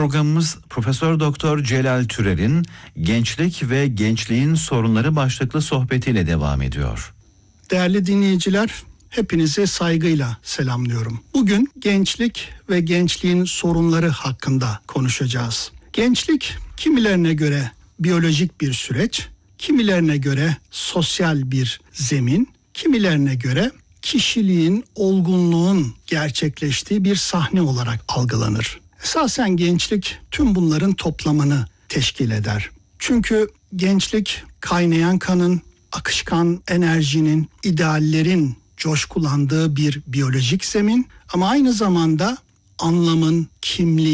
Programımız Profesör Doktor Celal Türer'in Gençlik ve Gençliğin Sorunları başlıklı sohbetiyle devam ediyor. Değerli dinleyiciler, hepinizi saygıyla selamlıyorum. Bugün gençlik ve gençliğin sorunları hakkında konuşacağız. Gençlik kimilerine göre biyolojik bir süreç, kimilerine göre sosyal bir zemin, kimilerine göre kişiliğin, olgunluğun gerçekleştiği bir sahne olarak algılanır. Esasen gençlik tüm bunların toplamını teşkil eder. Çünkü gençlik kaynayan kanın, akışkan enerjinin, ideallerin coşkulandığı bir biyolojik zemin ama aynı zamanda anlamın, kimliğin,